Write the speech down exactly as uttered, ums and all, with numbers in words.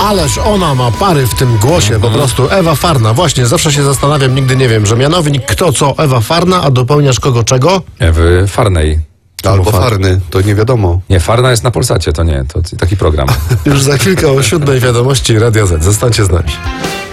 Ależ ona ma pary w tym głosie, po prostu. Ewa Farna. Właśnie, zawsze się zastanawiam, nigdy nie wiem, że mianownik kto co, Ewa Farna, a dopełniasz kogo czego? Ewy Farnej. Albo Far- Farny, to nie wiadomo. Nie, Farna jest na Polsacie, to nie, to taki program. Już za chwilkę o siódmej wiadomości Radia Z. Zostańcie z nami.